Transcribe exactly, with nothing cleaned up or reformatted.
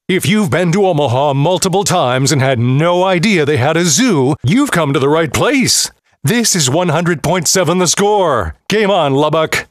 If you've been to Omaha multiple times and had no idea they had a zoo, you've come to the right place. This is one hundred point seven The Score. Game on, Lubbock.